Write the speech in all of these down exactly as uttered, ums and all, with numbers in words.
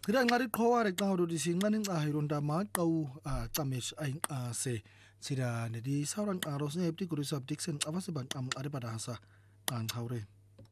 Sira ngari qhawa re qhawo di singa ning a hironda ma qaw a chamesh a inqa se sira ne di sauran qaros ne hepti guru sub dixon avase ban am are badasa an khawre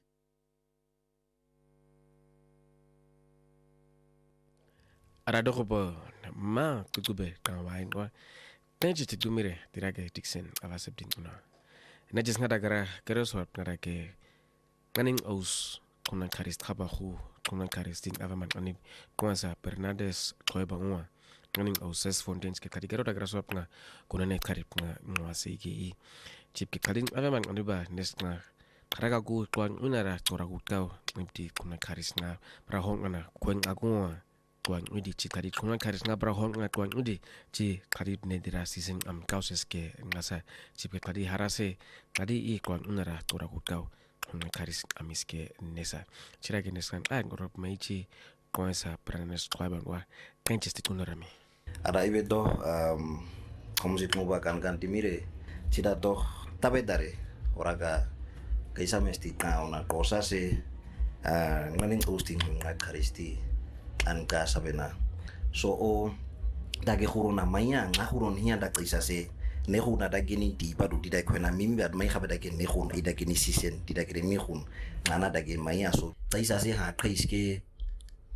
Arado ko ma tutube kawain ko tenji titumire tirage dixon avase bin una na just ngada gara gara so ngada ke kaning aus kuna karis trabajo kuna karis tin avaman ani kuansa Bernardes Kloebangwa kaning aus fontaines ke kadigaro da gara so nga kuna ne karip nga ngwase ki chip ke kadin avaman ani ba nes nga karaga ku tuan unara tora ku tau nti kuna karis nga rahong ana kwen agwa tuan udi ci tadi kuna karis nga brahong nga tuan udi ci karib ne dira season am kauses ke ngasa chip ke tadi harase tadi i tuan unara tora ku tau kuna karis amiske nesa chira ke nesan a ngorop maichi kuansa Bernardes Kloebangwa kanches titunarami Ada ibe do um komsit mo ba kan kan timire sida do tabe dare oraga kaisa mesti ta una cosa se uh, ngaling hosting nga karisti an ka sabena so o dage huruna maya nga hurun hiya da kaisa se ne huna da gini di padu di da kwena mimbi ad mai habada ke ne hun ida gini sisen di da gini mi hun ngana da ge maya so kaisa se ha kaiske